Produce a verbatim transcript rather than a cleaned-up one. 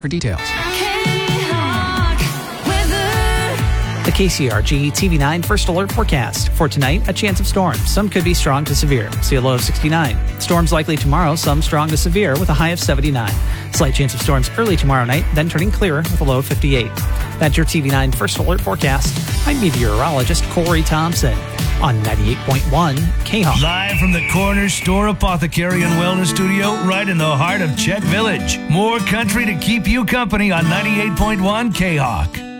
for details. The K C R G T V nine First Alert forecast. For tonight, a chance of storms. Some could be strong to severe. See a low of sixty-nine. Storms likely tomorrow, some strong to severe with a high of seventy-nine. Slight chance of storms early tomorrow night, then turning clearer with a low of fifty-eight. That's your T V nine First Alert forecast. I'm meteorologist Corey Thompson on ninety-eight point one K-Hawk. Live from the Corner Store Apothecary and Wellness Studio, right in the heart of Czech Village. More country to keep you company on ninety-eight point one K-Hawk.